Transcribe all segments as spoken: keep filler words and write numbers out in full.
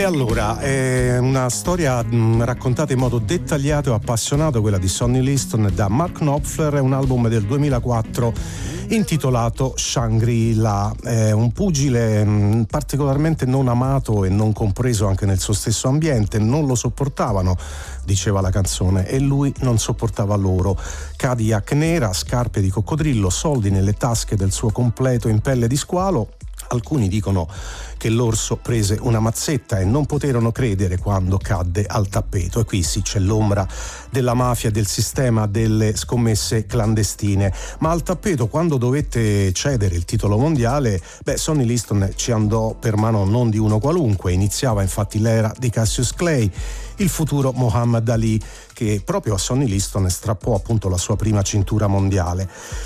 E allora, è una storia mh, raccontata in modo dettagliato e appassionato, quella di Sonny Liston da Mark Knopfler, è un album del duemilaquattro intitolato Shangri-La. È un pugile mh, particolarmente non amato e non compreso anche nel suo stesso ambiente, non lo sopportavano, diceva la canzone, e lui non sopportava loro. Cadillac nera, scarpe di coccodrillo, soldi nelle tasche del suo completo in pelle di squalo. Alcuni dicono che l'orso prese una mazzetta e non poterono credere quando cadde al tappeto. E qui sì, c'è l'ombra della mafia, del sistema delle scommesse clandestine. Ma al tappeto, quando dovette cedere il titolo mondiale, beh, Sonny Liston ci andò per mano non di uno qualunque. Iniziava infatti l'era di Cassius Clay, il futuro Muhammad Ali, che proprio a Sonny Liston strappò appunto la sua prima cintura mondiale.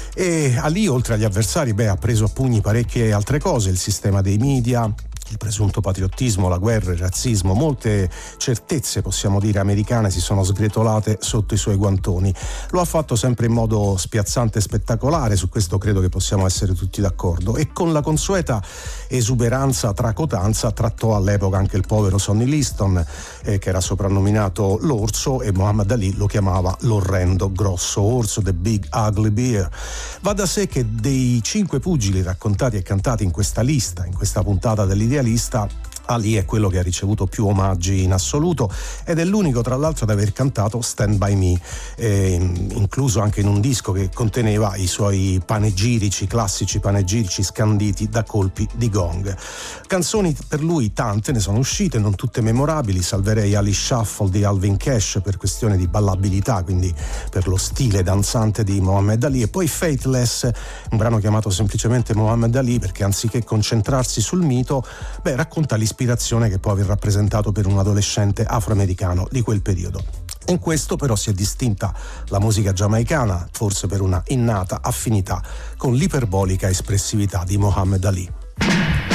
E Ali, oltre agli avversari, beh, ha preso a pugni parecchie altre cose: il sistema dei media, il presunto patriottismo, la guerra, il razzismo. Molte certezze, possiamo dire, americane si sono sgretolate sotto i suoi guantoni. Lo ha fatto sempre in modo spiazzante e spettacolare, su questo credo che possiamo essere tutti d'accordo, e con la consueta esuberanza, tracotanza, trattò all'epoca anche il povero Sonny Liston, eh, che era soprannominato l'orso, e Muhammad Ali lo chiamava l'orrendo grosso orso, the big ugly bear. Va da sé che dei cinque pugili raccontati e cantati in questa lista, in questa puntata dell'Idealista, Ali è quello che ha ricevuto più omaggi in assoluto, ed è l'unico tra l'altro ad aver cantato Stand By Me, eh, incluso anche in un disco che conteneva i suoi panegirici, classici panegirici scanditi da colpi di gong. Canzoni per lui tante ne sono uscite, non tutte memorabili. Salverei Ali Shuffle di Alvin Cash per questione di ballabilità, quindi per lo stile danzante di Muhammad Ali, e poi Faithless, un brano chiamato semplicemente Muhammad Ali perché anziché concentrarsi sul mito, beh, racconta l'ispirazione che può aver rappresentato per un adolescente afroamericano di quel periodo. In questo però si è distinta la musica giamaicana, forse per una innata affinità con l'iperbolica espressività di Muhammad Ali.